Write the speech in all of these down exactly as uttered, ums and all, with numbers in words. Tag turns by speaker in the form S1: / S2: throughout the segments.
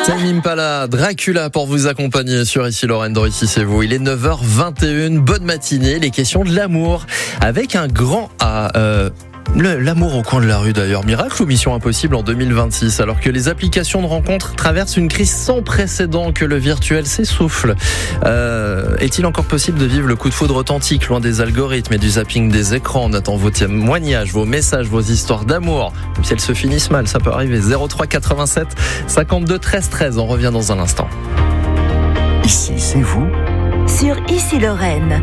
S1: Tame Impala, Dracula pour vous accompagner sur Ici Lorraine dans Ici c'est vous. Il est neuf heures vingt et une, bonne matinée, les questions de l'amour avec un grand A. Euh, le, l'amour au coin de la rue d'ailleurs, miracle ou mission impossible en deux mille vingt-six, alors que les applications de rencontres traversent une crise sans précédent, que le virtuel s'essouffle. Euh, est-il encore possible de vivre le coup de foudre authentique, loin des algorithmes et du zapping des écrans? On attend vos témoignages, vos messages, vos histoires d'amour, même si elles se finissent mal, ça peut arriver. zéro trois quatre-vingt-sept cinquante-deux treize treize, on revient dans un instant.
S2: Ici c'est vous
S3: sur Ici Lorraine.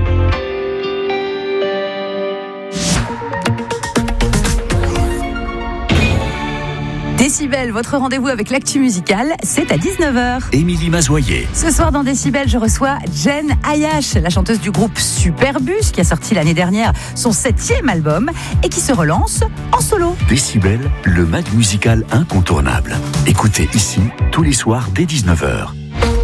S3: Décibel, votre rendez-vous avec l'actu musicale, c'est à dix-neuf heures.
S2: Émilie Mazoyer.
S3: Ce soir dans Décibel, je reçois Jen Ayash, la chanteuse du groupe Superbus, qui a sorti l'année dernière son septième album et qui se relance en solo.
S2: Décibel, le mag musical incontournable. Écoutez ici, tous les soirs dès dix-neuf heures.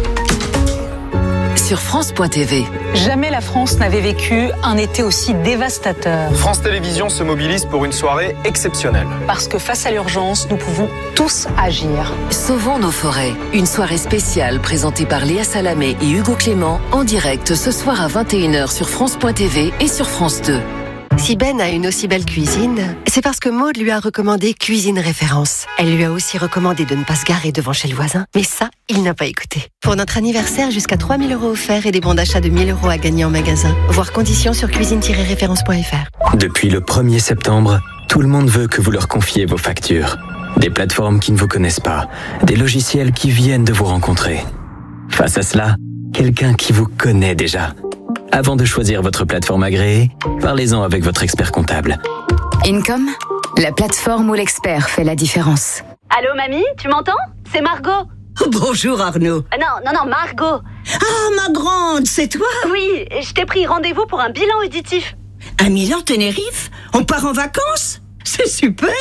S4: Sur France point T V.
S5: Jamais la France n'avait vécu un été aussi dévastateur.
S6: France Télévisions se mobilise pour une soirée exceptionnelle.
S5: Parce que face à l'urgence, nous pouvons tous agir.
S4: Sauvons nos forêts. Une soirée spéciale présentée par Léa Salamé et Hugo Clément en direct ce soir à vingt et une heures sur France point T V et sur France deux.
S7: Si Ben a une aussi belle cuisine, c'est parce que Maud lui a recommandé Cuisine Référence. Elle lui a aussi recommandé de ne pas se garer devant chez le voisin, mais ça, il n'a pas écouté. Pour notre anniversaire, jusqu'à trois mille euros offerts et des bons d'achat de mille euros à gagner en magasin. Voir conditions sur cuisine tiret référence point f r.
S8: Depuis le premier septembre, tout le monde veut que vous leur confiez vos factures. Des plateformes qui ne vous connaissent pas, des logiciels qui viennent de vous rencontrer. Face à cela, quelqu'un qui vous connaît déjà. Avant de choisir votre plateforme agréée, parlez-en avec votre expert comptable.
S9: Income, la plateforme où l'expert fait la différence.
S10: Allô mamie, tu m'entends? C'est Margot.
S11: Bonjour Arnaud.
S10: Ah non, non, non, Margot.
S11: Ah ma grande, c'est toi?
S10: Oui, je t'ai pris rendez-vous pour un bilan auditif.
S11: À Milan, Tenerife? On part en vacances? C'est super.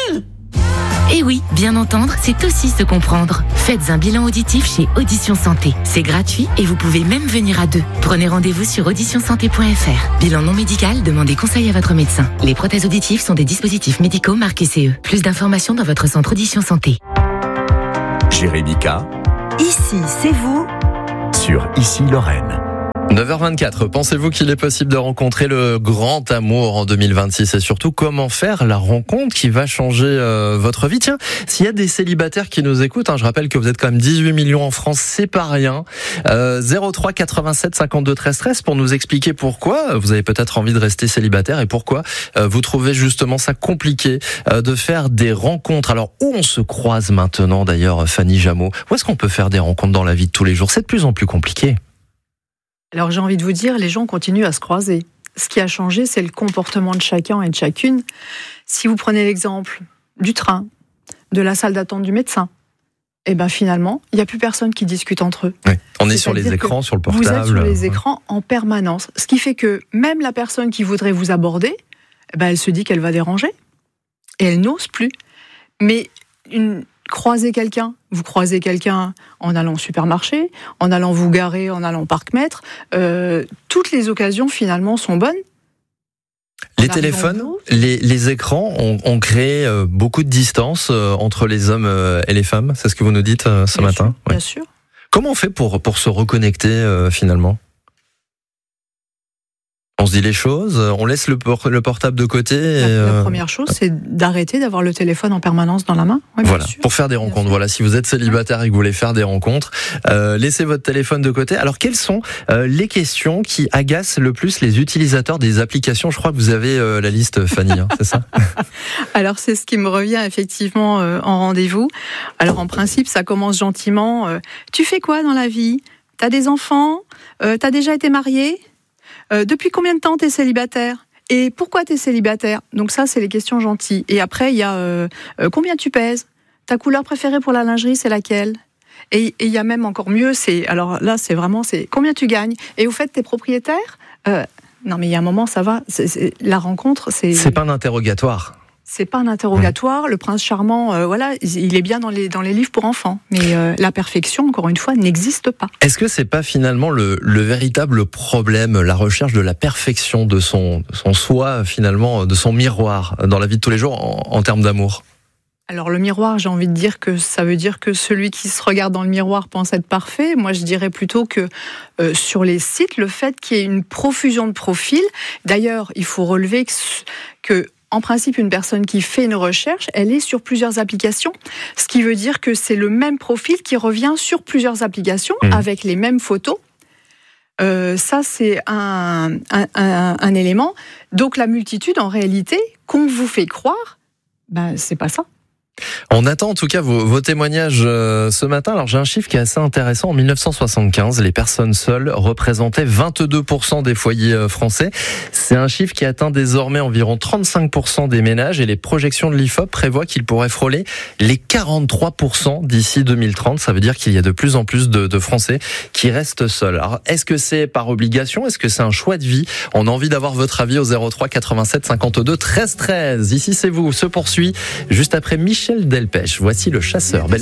S12: Et oui, bien entendre, c'est aussi se comprendre. Faites un bilan auditif chez Audition Santé. C'est gratuit et vous pouvez même venir à deux. Prenez rendez-vous sur audition santé point f r. Bilan non médical, demandez conseil à votre médecin. Les prothèses auditives sont des dispositifs médicaux marqués C E. Plus d'informations dans votre centre Audition Santé.
S2: Jérémy K.
S3: Ici, c'est vous.
S2: Sur Ici Lorraine.
S1: neuf heures vingt-quatre, pensez-vous qu'il est possible de rencontrer le grand amour en deux mille vingt-six et surtout comment faire la rencontre qui va changer euh, votre vie? Tiens, s'il y a des célibataires qui nous écoutent, hein, je rappelle que vous êtes quand même dix-huit millions en France, c'est pas rien. Euh, zéro trois quatre-vingt-sept cinquante-deux treize treize pour nous expliquer pourquoi vous avez peut-être envie de rester célibataire et pourquoi euh, vous trouvez justement ça compliqué euh, de faire des rencontres. Alors où on se croise maintenant d'ailleurs, Fanny Jameau? Où est-ce qu'on peut faire des rencontres dans la vie de tous les jours? C'est de plus en plus compliqué.
S13: Alors j'ai envie de vous dire, les gens continuent à se croiser. Ce qui a changé, c'est le comportement de chacun et de chacune. Si vous prenez l'exemple du train, de la salle d'attente du médecin, eh ben finalement, il n'y a plus personne qui discute entre eux.
S1: Oui, on est sur les écrans, sur le portable.
S13: Vous êtes sur les écrans en permanence. Ce qui fait que même la personne qui voudrait vous aborder, eh ben elle se dit qu'elle va déranger. Et elle n'ose plus. Mais une... croiser quelqu'un, vous croisez quelqu'un en allant au supermarché, en allant vous garer, en allant au parc-mètre, euh, toutes les occasions finalement sont bonnes.
S1: Les téléphones, les, les écrans ont, ont créé euh, beaucoup de distance euh, entre les hommes euh, et les femmes, c'est ce que vous nous dites euh, ce
S13: bien
S1: matin?
S13: Sûr,
S1: ouais.
S13: Bien sûr.
S1: Comment on fait pour, pour se reconnecter euh, finalement? On se dit les choses, on laisse le, por- le portable de côté. Et
S13: la,
S1: euh...
S13: la première chose, c'est d'arrêter d'avoir le téléphone en permanence dans la main. Oui,
S1: voilà,
S13: sûr,
S1: pour faire des rencontres. Voilà, si vous êtes célibataire et que vous voulez faire des rencontres, euh, laissez votre téléphone de côté. Alors, quelles sont euh, les questions qui agacent le plus les utilisateurs des applications? Je crois que vous avez euh, la liste, Fanny, hein, c'est ça?
S13: Alors, c'est ce qui me revient effectivement euh, en rendez-vous. Alors, en principe, ça commence gentiment. Euh, tu fais quoi dans la vie? T'as des enfants? euh, T'as déjà été marié? Euh, depuis combien de temps t'es célibataire? Et pourquoi t'es célibataire? Donc ça, c'est les questions gentilles. Et après, il y a euh, euh, combien tu pèses? Ta couleur préférée pour la lingerie, c'est laquelle? Et il y a même encore mieux, c'est alors là, c'est vraiment c'est combien tu gagnes? Et au fait, t'es propriétaire? euh, Non, mais il y a un moment, ça va. C'est, c'est, la rencontre, c'est.
S1: C'est pas un interrogatoire.
S13: C'est pas un interrogatoire. Le prince charmant, euh, voilà, il est bien dans les dans les livres pour enfants, mais euh, la perfection, encore une fois, n'existe pas.
S1: Est-ce que c'est pas finalement le, le véritable problème, la recherche de la perfection de son de son soi, finalement, de son miroir dans la vie de tous les jours en, en termes d'amour?
S13: Alors le miroir, j'ai envie de dire que ça veut dire que celui qui se regarde dans le miroir pense être parfait. Moi, je dirais plutôt que euh, sur les sites, le fait qu'il y ait une profusion de profils. D'ailleurs, il faut relever que, que en principe, une personne qui fait une recherche, elle est sur plusieurs applications. Ce qui veut dire que c'est le même profil qui revient sur plusieurs applications mmh. avec les mêmes photos. Euh, ça, c'est un, un, un, un élément. Donc la multitude, en réalité, qu'on vous fait croire, ben, c'est pas ça.
S1: On attend en tout cas vos, vos témoignages euh, ce matin. Alors j'ai un chiffre qui est assez intéressant. En mille neuf cent soixante-quinze, les personnes seules représentaient vingt-deux pour cent des foyers euh, français. C'est un chiffre qui atteint désormais environ trente-cinq pour cent des ménages et les projections de l'I F O P prévoient qu'il pourrait frôler les quarante-trois pour cent d'ici deux mille trente. Ça veut dire qu'il y a de plus en plus de, de Français qui restent seuls. Alors est-ce que c'est par obligation? Est-ce que c'est un choix de vie? On a envie d'avoir votre avis au zéro trois quatre-vingt-sept cinquante-deux treize treize. Ici c'est vous, se poursuit juste après Michel Delpech. Voici Le Chasseur. Belle